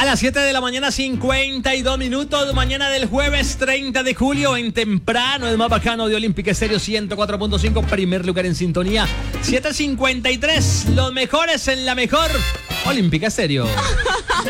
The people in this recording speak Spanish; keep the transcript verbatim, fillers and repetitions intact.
A las siete de la mañana, cincuenta y dos minutos, mañana del jueves treinta de julio, en temprano, el más bacano de Olímpica Estéreo ciento cuatro punto cinco, primer lugar en sintonía, siete cincuenta y tres, los mejores en la mejor Olímpica Estéreo.